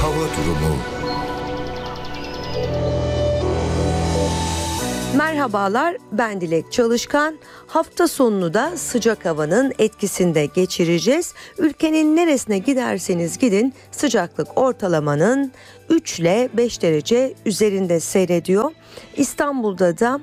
Hava durumu. Merhabalar, ben Dilek Çalışkan. Hafta sonunu da sıcak havanın etkisinde geçireceğiz. Ülkenin neresine giderseniz gidin sıcaklık ortalamanın 3 ile 5 derece üzerinde seyrediyor. İstanbul'da da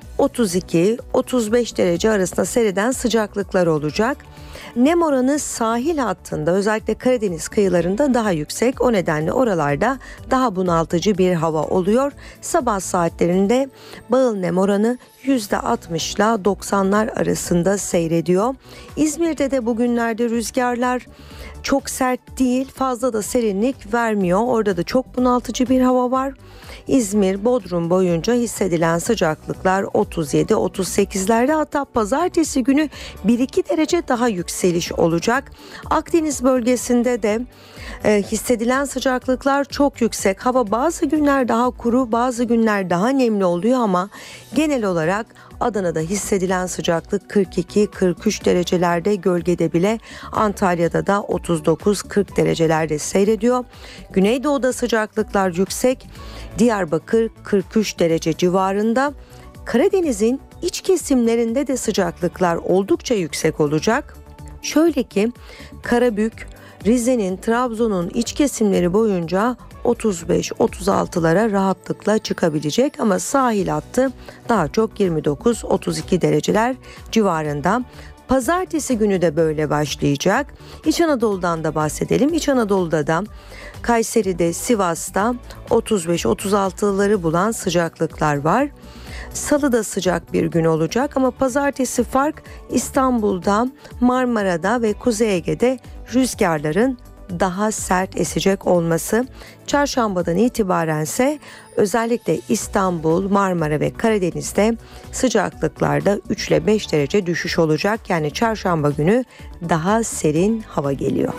32-35 derece arasında seyreden sıcaklıklar olacak. Nem oranı sahil hattında, özellikle Karadeniz kıyılarında daha yüksek. O nedenle oralarda daha bunaltıcı bir hava oluyor. Sabah saatlerinde bağıl nem oranı %60 ile 90'lar arasında seyrediyor. İzmir'de de bugünlerde rüzgarlar çok sert değil, fazla da serinlik vermiyor. Orada da çok bunaltıcı bir hava var. İzmir, Bodrum boyunca hissedilen sıcaklıklar 37-38'lerde, hatta pazartesi günü 1-2 derece daha yükseliş olacak. Akdeniz bölgesinde de hissedilen sıcaklıklar çok yüksek. Hava bazı günler daha kuru, bazı günler daha nemli oluyor ama genel olarak Adana'da hissedilen sıcaklık 42-43 derecelerde, gölgede bile Antalya'da da 39-40 derecelerde seyrediyor. Güneydoğu'da sıcaklıklar yüksek. Diyarbakır 43 derece civarında. Karadeniz'in iç kesimlerinde de sıcaklıklar oldukça yüksek olacak. Şöyle ki Karabük, Rize'nin, Trabzon'un iç kesimleri boyunca 35-36'lara rahatlıkla çıkabilecek ama sahil hattı daha çok 29-32 dereceler civarında. Pazartesi günü de böyle başlayacak. İç Anadolu'dan da bahsedelim. İç Anadolu'da da Kayseri'de, Sivas'ta 35-36'ları bulan sıcaklıklar var. Salı da sıcak bir gün olacak ama pazartesi fark İstanbul'da, Marmara'da ve Kuzey Ege'de rüzgarların daha sert esecek olması. Çarşambadan itibaren ise özellikle İstanbul, Marmara ve Karadeniz'de sıcaklıklarda 3 ile 5 derece düşüş olacak. Yani çarşamba günü daha serin hava geliyor.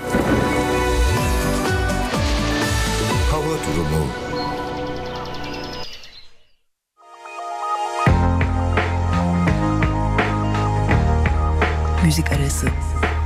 Hava durumu. Müzik arası.